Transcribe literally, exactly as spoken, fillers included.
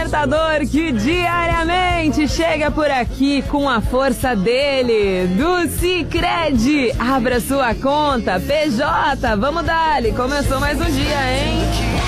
despertador que diariamente chega por aqui com a força dele, do Sicredi. Abra sua conta, P J, vamos dali, começou mais um dia, hein?